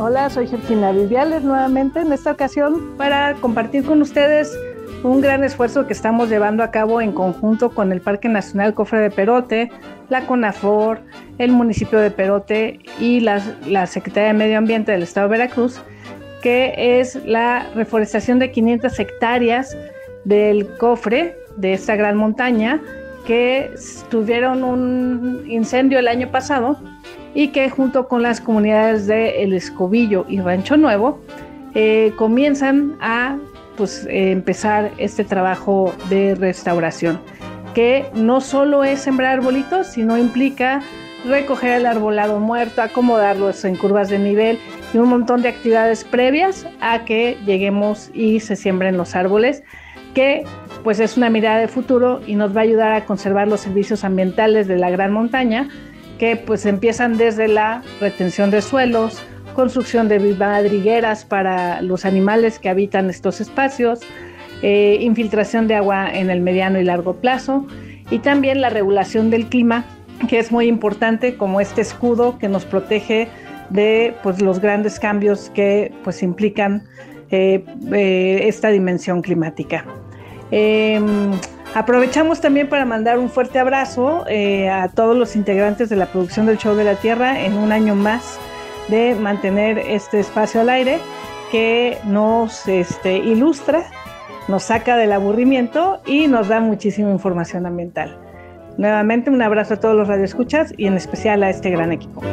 Hola, soy Georgina Viviales nuevamente en esta ocasión para compartir con ustedes un gran esfuerzo que estamos llevando a cabo en conjunto con el Parque Nacional Cofre de Perote, la CONAFOR, el municipio de Perote y la Secretaría de Medio Ambiente del Estado de Veracruz, que es la reforestación de 500 hectáreas del cofre de esta gran montaña que tuvieron un incendio el año pasado y que junto con las comunidades de El Escobillo y Rancho Nuevo comienzan a empezar este trabajo de restauración, que no solo es sembrar arbolitos, sino implica recoger el arbolado muerto, acomodarlos en curvas de nivel y un montón de actividades previas a que lleguemos y se siembren los árboles, que pues es una mirada de futuro y nos va a ayudar a conservar los servicios ambientales de la gran montaña, que pues empiezan desde la retención de suelos, construcción de madrigueras para los animales que habitan estos espacios, infiltración de agua en el mediano y largo plazo, y también la regulación del clima, que es muy importante como este escudo que nos protege de los grandes cambios que implican esta dimensión climática. Aprovechamos también para mandar un fuerte abrazo a todos los integrantes de la producción del Show de la Tierra en un año más de mantener este espacio al aire que nos ilustra, nos saca del aburrimiento y nos da muchísima información ambiental. Nuevamente un abrazo a todos los radioescuchas y en especial a este gran equipo.